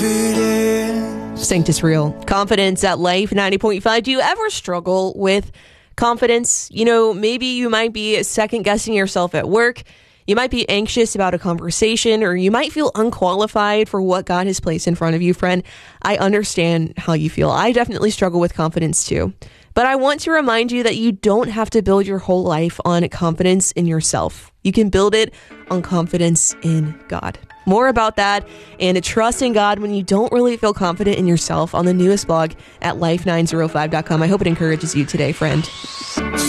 Sanctus Real. Confidence at Life 90.5. Do you ever struggle with confidence? You know, maybe you might be second guessing yourself at work. You might be anxious about a conversation, or you might feel unqualified for what God has placed in front of you, friend. I understand how you feel. I definitely struggle with confidence too. But I want to remind you that you don't have to build your whole life on confidence in yourself. You can build it on confidence in God. More about that and trust in God when you don't really feel confident in yourself on the newest blog at life905.com. I hope it encourages you today, friend.